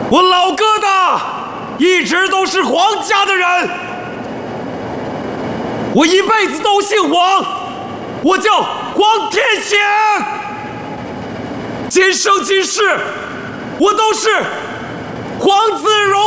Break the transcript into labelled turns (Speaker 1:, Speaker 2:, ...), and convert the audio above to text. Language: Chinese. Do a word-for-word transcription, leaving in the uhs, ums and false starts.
Speaker 1: 我老疙瘩一直都是皇家的人，我一辈子都姓黄，我叫黄天显。今生今世，我都是黄子荣